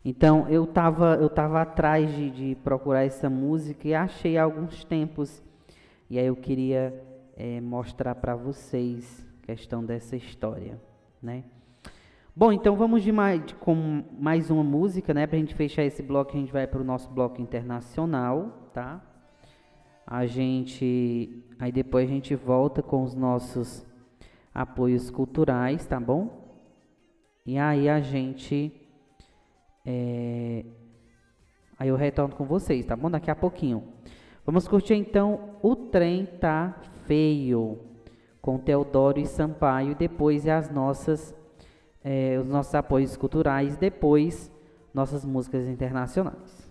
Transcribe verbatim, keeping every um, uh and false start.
Então eu estava eu tava atrás de, de procurar essa música e achei há alguns tempos. E aí eu queria eh, mostrar para vocês a questão dessa história, né? Bom, então vamos de mais, de, com mais uma música, né? Para a gente fechar esse bloco, a gente vai para o nosso bloco internacional, tá? A gente, aí depois a gente volta com os nossos apoios culturais, tá bom? E aí a gente, é, aí eu retorno com vocês, tá bom? Daqui a pouquinho. Vamos curtir então O Trem Tá Feio, com Teodoro e Sampaio, e depois as nossas, é, os nossos apoios culturais, depois nossas músicas internacionais.